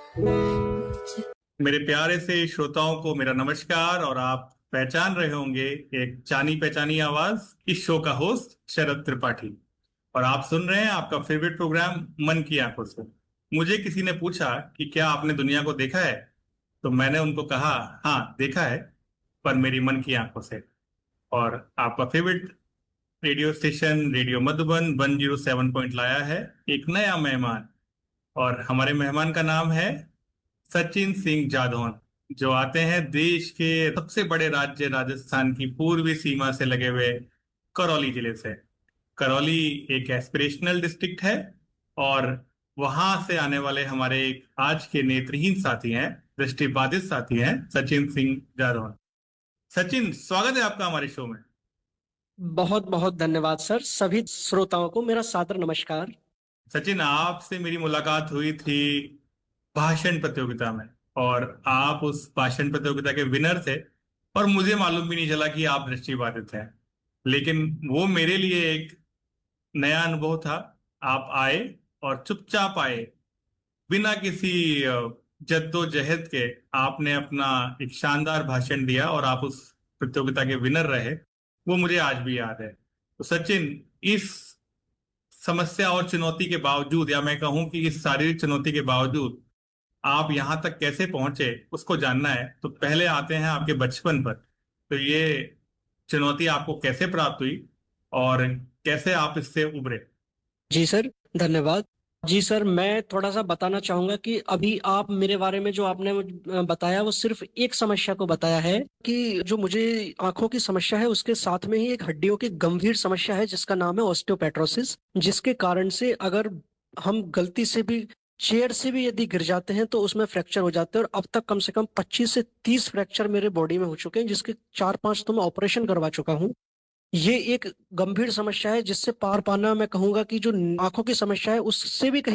मेरे प्यारे से श्रोताओं को मेरा नमस्कार। और आप पहचान रहे होंगे एक जानी पहचानी आवाज, इस शो का होस्ट शरद त्रिपाठी। और आप सुन रहे हैं आपका फेवरेट प्रोग्राम मन की आंखों से। मुझे किसी ने पूछा कि क्या आपने दुनिया को देखा है, तो मैंने उनको कहा हाँ देखा है, पर मेरी मन की आंखों से। और आपका favourite radio station radio Madhuban 107 लाया है एक नया मेहमान। और हमारे मेहमान का नाम है सचिन सिंह जाधवन, जो आते हैं देश के सबसे बड़े राज्य राजस्थान की पूर्वी सीमा से लगे हुए करौली जिले से। करौली एक एस्पिरेशनल डिस्ट्रिक्ट है। और वहां से आने वाले हमारे एक आज के नेत्रहीन साथी हैं, दृष्टिबाधित साथी हैं, सचिन सिंह जाधवन। सचिन, स्वागत है आपका हमारे शो में। बहुत बहुत धन्यवाद सर। सभी श्रोताओं को मेरा सादर नमस्कार। सचिन, आपसे मेरी मुलाकात हुई थी भाषण प्रतियोगिता में, और आप उस भाषण प्रतियोगिता के विनर थे। और मुझे मालूम भी नहीं चला कि आप दृष्टिबाधित हैं, लेकिन वो मेरे लिए एक नया अनुभव था। आप आए और चुपचाप आए, बिना किसी जद्दोजहद के आपने अपना एक शानदार भाषण दिया और आप उस प्रतियोगिता के विनर रहे। वो मुझे आज भी याद है। तो सचिन, इस समस्या और चुनौती के बावजूद, या मैं कहूं कि इस शारीरिक चुनौती के बावजूद आप यहां तक कैसे पहुंचे उसको जानना है। तो पहले आते हैं आपके बचपन पर। तो ये चुनौती आपको कैसे प्राप्त हुई और कैसे आप इससे उभरे? जी सर, धन्यवाद। जी सर, मैं थोड़ा सा बताना चाहूंगा कि अभी आप मेरे बारे में जो आपने बताया वो सिर्फ एक समस्या को बताया है कि जो मुझे आंखों की समस्या है उसके साथ में ही एक हड्डियों की गंभीर समस्या है जिसका नाम है ऑस्टियोपेट्रोसिस, जिसके कारण से अगर हम गलती से भी चेयर से भी यदि गिर जाते हैं तो उसमें फ्रैक्चर हो जाते हैं। और अब तक कम से कम 25 से 30 फ्रैक्चर मेरे बॉडी में हो चुके हैं, जिसके 4-5 तो मैं ऑपरेशन करवा चुका हूँ। ये एक गंभीर समस्या है जिससे पार पाना मैं कहूंगा कि जो आंखों की समस्या है उससे भी कहीं